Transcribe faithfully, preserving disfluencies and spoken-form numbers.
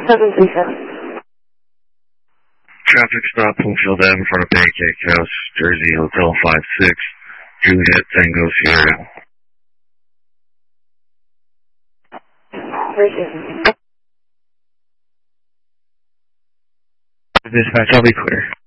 seven three seven. Traffic stop, Bloomfield Avenue in front of Pancake House, Jersey, Hotel five six, Juliet Tango Sierra. Appreciate it. Dispatch, I'll be clear.